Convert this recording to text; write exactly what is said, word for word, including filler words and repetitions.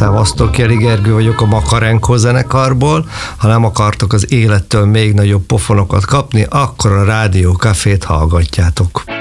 Szevasztok, Jeli Gergő vagyok a Makarenko zenekarból. Ha nem akartok az élettől még nagyobb pofonokat kapni, akkor a Rádió Cafét hallgatjátok.